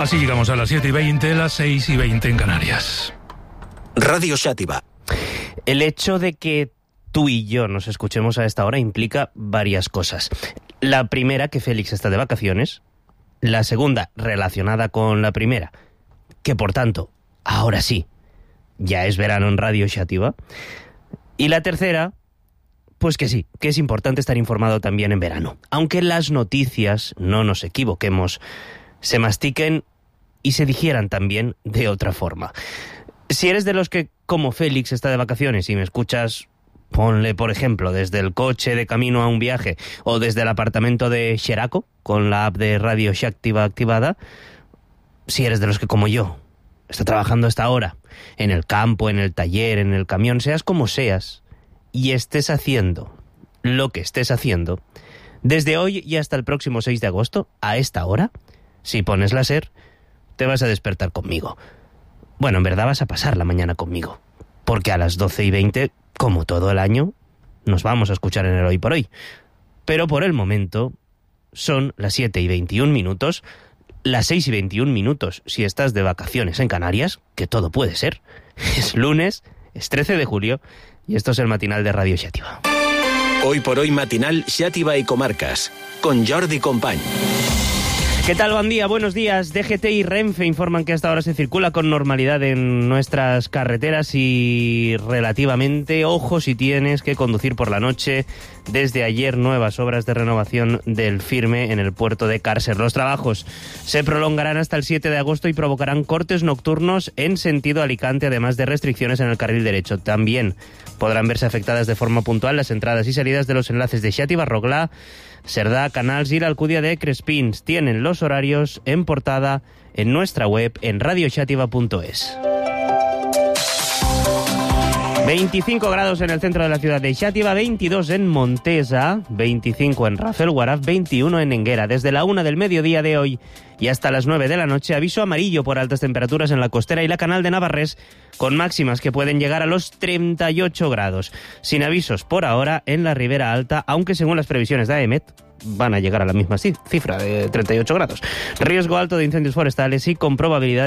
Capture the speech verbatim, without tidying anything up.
Así llegamos a las siete y veinte, las seis y veinte en Canarias. Radio Xàtiva. El hecho de que tú y yo nos escuchemos a esta hora implica varias cosas. La primera, que Félix está de vacaciones. La segunda, relacionada con la primera, que por tanto, ahora sí, ya es verano en Radio Xàtiva. Y la tercera, pues que sí, que es importante estar informado también en verano. Aunque las noticias, no nos equivoquemos, se mastiquen y se digieran también de otra forma. Si eres de los que, como Félix, está de vacaciones y me escuchas, ponle, por ejemplo, desde el coche de camino a un viaje o desde el apartamento de Xeraco, con la app de Radio Xàtiva activada, si eres de los que, como yo, está trabajando a esta hora, en el campo, en el taller, en el camión, seas como seas, y estés haciendo lo que estés haciendo, desde hoy y hasta el próximo seis de agosto, a esta hora, si pones la SER, te vas a despertar conmigo. Bueno, en verdad vas a pasar la mañana conmigo, porque a las doce y veinte, como todo el año, nos vamos a escuchar en el Hoy por Hoy. Pero por el momento son las siete y veintiún minutos, las seis y veintiún minutos si estás de vacaciones en Canarias, que todo puede ser. Es lunes, es trece de julio, y esto es el matinal de Radio Xàtiva. Hoy por Hoy matinal Xàtiva y Comarcas, con Jordi Company. ¿Qué tal? Buen día, buenos días. D G T y Renfe informan que hasta ahora se circula con normalidad en nuestras carreteras y relativamente, ojo si tienes que conducir por la noche. Desde ayer, nuevas obras de renovación del firme en el puerto de Càrcer. Los trabajos se prolongarán hasta el siete de agosto y provocarán cortes nocturnos en sentido Alicante, además de restricciones en el carril derecho. También podrán verse afectadas de forma puntual las entradas y salidas de los enlaces de Xàtiva, Rogla, Cerdà, Canals y la Alcúdia de Crespins. Tienen los horarios en portada en nuestra web en radio xàtiva punto es. veinticinco grados en el centro de la ciudad de Xàtiva, veintidós en Montesa, veinticinco en Rafelguaraf, veintiuno en Enguera. Desde la una del mediodía de hoy y hasta las nueve de la noche, aviso amarillo por altas temperaturas en la costera y la Canal de Navarrés, con máximas que pueden llegar a los treinta y ocho grados. Sin avisos por ahora en la Ribera Alta, aunque según las previsiones de AEMET van a llegar a la misma cifra de treinta y ocho grados. Riesgo alto de incendios forestales y con probabilidad